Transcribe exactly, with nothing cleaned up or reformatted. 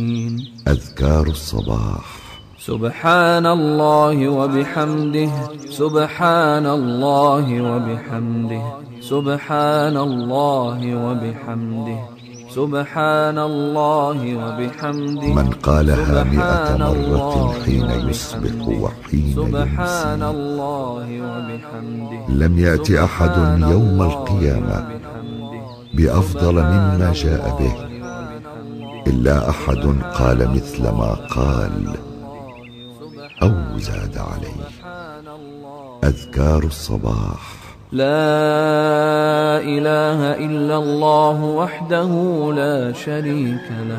أذكار الصباح. سبحان الله وبحمده، سبحان الله وبحمده، سبحان الله وبحمده، سبحان الله وبحمده. من قالها مئة مرة حين يصبح وحين سبحان يمسي الله وبحمده. لم يأت أحد يوم القيامة بأفضل مما جاء به إلا أحد قال مثل ما قال أو زاد عليه. أذكار الصباح. لا إله إلا الله وحده لا شريك له